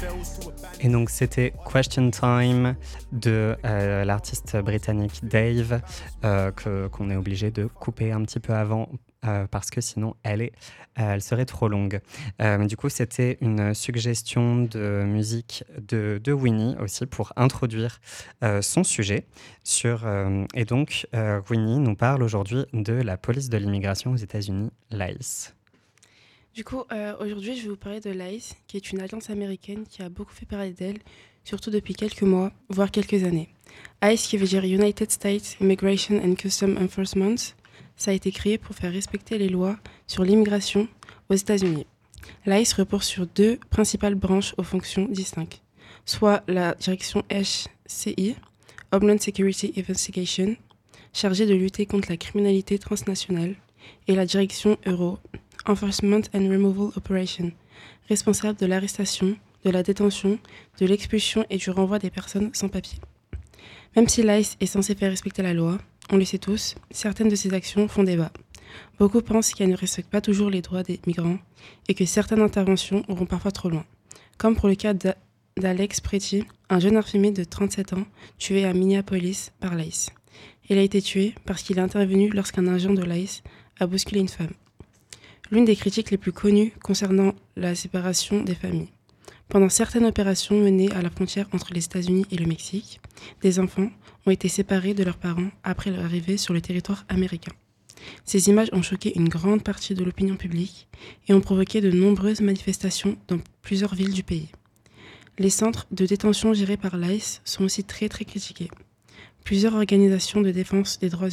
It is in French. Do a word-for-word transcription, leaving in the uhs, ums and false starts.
Et donc c'était Question Time de euh, l'artiste britannique Dave, euh, que, qu'on est obligé de couper un petit peu avant euh, parce que sinon elle, est, euh, elle serait trop longue. Euh, du coup c'était une suggestion de musique de, de Winnie aussi pour introduire euh, son sujet. Sur, euh, et donc euh, Winnie nous parle aujourd'hui de la police de l'immigration aux États-Unis, l'I C E. Du coup, euh, aujourd'hui, je vais vous parler de l'I C E, qui est une agence américaine qui a beaucoup fait parler d'elle, surtout depuis quelques mois, voire quelques années. I C E, qui veut dire United States Immigration and Customs Enforcement, ça a été créé pour faire respecter les lois sur l'immigration aux États-Unis. L'I C E repose sur deux principales branches aux fonctions distinctes, soit la direction H C I, Homeland Security Investigation, chargée de lutter contre la criminalité transnationale, et la direction Euro, Enforcement and Removal Operation, responsable de l'arrestation, de la détention, de l'expulsion et du renvoi des personnes sans papier. Même si l'I C E est censé faire respecter la loi, on le sait tous, certaines de ses actions font débat. Beaucoup pensent qu'elle ne respecte pas toujours les droits des migrants et que certaines interventions vont parfois trop loin. Comme pour le cas d'Alex Pretty, un jeune infirmier de trente-sept ans tué à Minneapolis par l'I C E. Il a été tué parce qu'il est intervenu lorsqu'un agent de l'I C E a bousculé une femme. L'une des critiques les plus connues concernant la séparation des familles. Pendant certaines opérations menées à la frontière entre les États-Unis et le Mexique, des enfants ont été séparés de leurs parents après leur arrivée sur le territoire américain. Ces images ont choqué une grande partie de l'opinion publique et ont provoqué de nombreuses manifestations dans plusieurs villes du pays. Les centres de détention gérés par l'I C E sont aussi très très critiqués. Plusieurs organisations de défense des droits